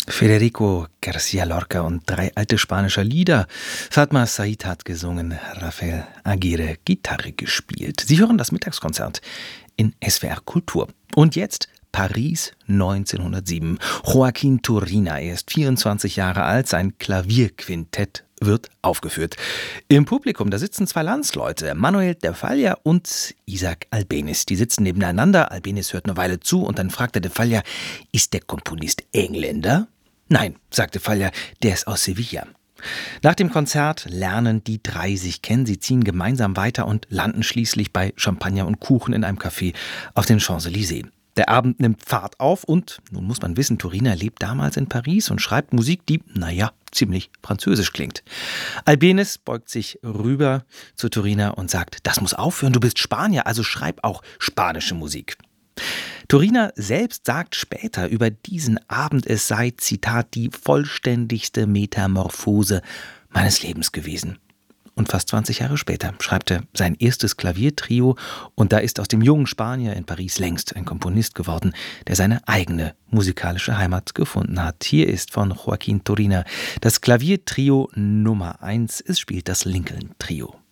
Federico García Lorca und 3 alte spanische Lieder. Fatma Said hat gesungen, Rafael Aguirre Gitarre gespielt. Sie hören das Mittagskonzert in SWR Kultur. Und jetzt Paris 1907. Joaquín Turina, er ist 24 Jahre alt, sein Klavierquintett wird aufgeführt. Im Publikum, da sitzen 2 Landsleute, Manuel de Falla und Isaac Albéniz. Die sitzen nebeneinander, Albéniz hört eine Weile zu und dann fragt de Falla, ist der Komponist Engländer? Nein, sagte Falla, der ist aus Sevilla. Nach dem Konzert lernen die 3 sich kennen, sie ziehen gemeinsam weiter und landen schließlich bei Champagner und Kuchen in einem Café auf den Champs-Élysées. Der Abend nimmt Fahrt auf und, nun muss man wissen, Turina lebt damals in Paris und schreibt Musik, die, ziemlich französisch klingt. Albéniz beugt sich rüber zu Turina und sagt, das muss aufhören, du bist Spanier, also schreib auch spanische Musik. Turina selbst sagt später über diesen Abend, es sei, Zitat, die vollständigste Metamorphose meines Lebens gewesen. Und fast 20 Jahre später schreibt er sein erstes Klaviertrio und da ist aus dem jungen Spanier in Paris längst ein Komponist geworden, der seine eigene musikalische Heimat gefunden hat. Hier ist von Joaquín Turina das Klaviertrio Nummer 1, es spielt das Lincoln Trio.